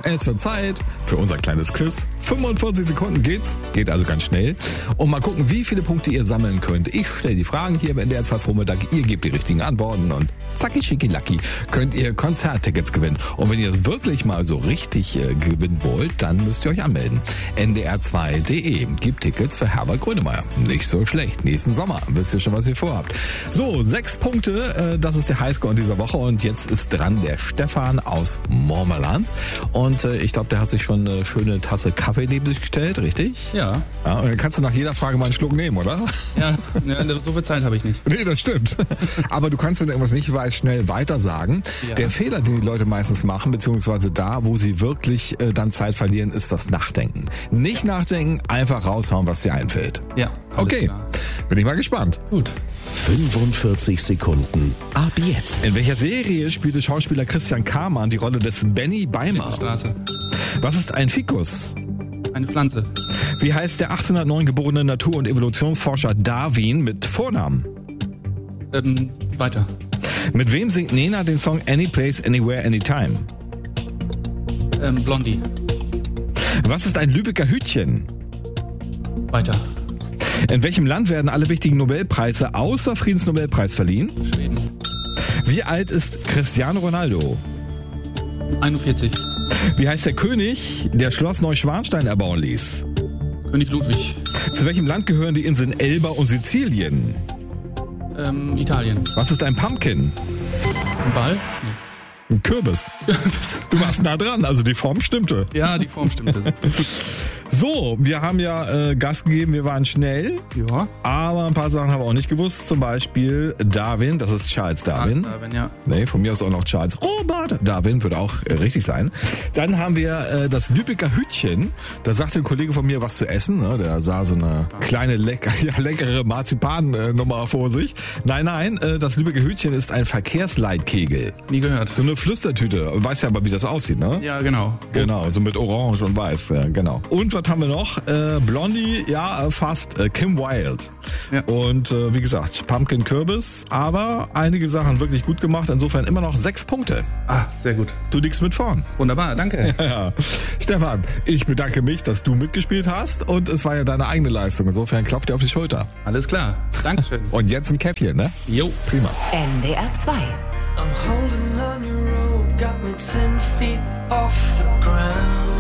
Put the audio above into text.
Es wird Zeit für unser kleines Quiz. 45 Sekunden geht's. Geht also ganz schnell. Und mal gucken, wie viele Punkte ihr sammeln könnt. Ich stelle die Fragen hier im NDR2-Vormittag. Ihr gebt die richtigen Antworten und zacki schicki lucky könnt ihr Konzerttickets gewinnen. Und wenn ihr es wirklich mal so richtig gewinnen wollt, dann müsst ihr euch anmelden. ndr2.de gibt Tickets für Herbert Grönemeyer. Nicht so schlecht. Nächsten Sommer wisst ihr schon, was ihr vorhabt. So, 6 Punkte. Das ist der Highscore in dieser Woche. Und jetzt ist dran der Stefan aus Mormeland. Und ich glaube, der hat sich schon eine schöne Tasse Kaffee neben sich gestellt, richtig? Ja. Und dann kannst du nach jeder Frage mal einen Schluck nehmen, oder? Ja, so viel Zeit habe ich nicht. Nee, das stimmt. Aber du kannst, wenn du irgendwas nicht weißt, schnell weiter sagen. Ja. Der Fehler, den die Leute meistens machen, beziehungsweise da, wo sie wirklich dann Zeit verlieren, ist das Nachdenken. Nicht nachdenken, einfach raushauen, was dir einfällt. Ja. Okay, klar. Bin ich mal gespannt. Gut. 45 Sekunden ab jetzt. In welcher Serie spielte Schauspieler Christian Kamann die Rolle des Benny Beimer? Straße. Was ist ein Fikus? Eine Pflanze. Wie heißt der 1809 geborene Natur- und Evolutionsforscher Darwin mit Vornamen? Weiter. Mit wem singt Nena den Song Any Place, Anywhere, Anytime? Blondie. Was ist ein Lübecker Hütchen? Weiter. In welchem Land werden alle wichtigen Nobelpreise außer Friedensnobelpreis verliehen? Schweden. Wie alt ist Cristiano Ronaldo? 41. Wie heißt der König, der Schloss Neuschwanstein erbauen ließ? König Ludwig. Zu welchem Land gehören die Inseln Elba und Sizilien? Italien. Was ist ein Pumpkin? Ein Ball? Nee. Ein Kürbis. Du warst nah dran, also die Form stimmte. Ja, die Form stimmte. So, wir haben ja Gas gegeben, wir waren schnell. Ja. Aber ein paar Sachen haben wir auch nicht gewusst. Zum Beispiel Darwin, das ist Charles Darwin. Charles Darwin, ja. Nee, von mir aus auch noch Charles Robert Darwin, würde auch richtig sein. Dann haben wir das Lübecker Hütchen. Da sagte ein Kollege von mir was zu essen. Ne? Der sah so eine kleine leckere Marzipan-Nummer vor sich. Nein, das Lübecker Hütchen ist ein Verkehrsleitkegel. Nie gehört. So eine Flüstertüte. Weißt ja aber, wie das aussieht, ne? Ja, genau. Genau, so mit Orange und Weiß. Ja, genau. Und was haben wir noch? Blondie, ja, fast. Kim Wilde. Ja. Und wie gesagt, Pumpkin Kürbis. Aber einige Sachen wirklich gut gemacht. Insofern immer noch 6 Punkte. Ah, sehr gut. Du liegst mit vorn. Wunderbar, danke. Ja. Stefan, ich bedanke mich, dass du mitgespielt hast. Und es war ja deine eigene Leistung. Insofern klopft dir auf die Schulter. Alles klar. Dankeschön. Und jetzt ein Käffchen, ne? Jo. Prima. NDR 2. I'm holding on your rope, got me 10 feet off the ground.